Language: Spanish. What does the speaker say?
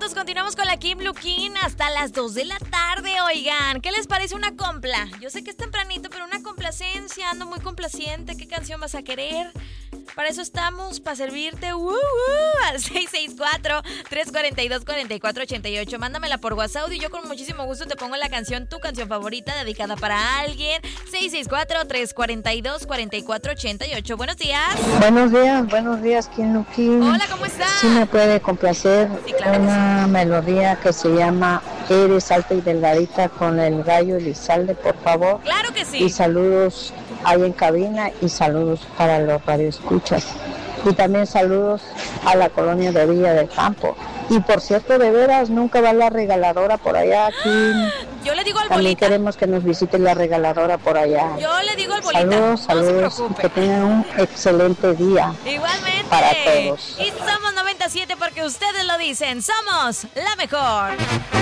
continuamos con la Kim Luquín hasta las 2 de la tarde, oigan. ¿Qué les parece una compla? Yo sé que es tempranito, pero una complacencia, ando muy complaciente. ¿Qué canción vas a querer? Para eso estamos, para servirte. Al 664-342-4488. Mándamela por WhatsApp y yo con muchísimo gusto te pongo la canción, tu canción favorita, dedicada para alguien. 664-342-4488. Buenos días. Buenos días, Kim Luquín. Hola, ¿cómo estás? Sí me puede complacer una melodía que se llama Eres alta y delgadita con el Gallo Elizalde, por favor. Claro que sí. Y saludos ahí en cabina y saludos para los radioescuchas. Y también saludos a la colonia de Villa del Campo. Y por cierto, de veras, nunca va la regaladora por allá aquí. Yo le digo al También bolita. queremos que nos visite la regaladora por allá. Yo le digo al bolita. Saludos, no se saludos. preocupe. Que tengan un excelente día. Igualmente. Para todos. Y somos 97 porque ustedes lo dicen. Somos la mejor.